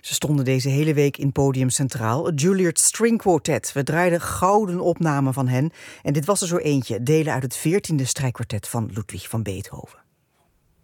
Ze stonden deze hele week in Podium Centraal, het Juilliard String Quartet. We draaiden gouden opnamen van hen en dit was er zo eentje, delen uit het 14e strijkkwartet van Ludwig van Beethoven.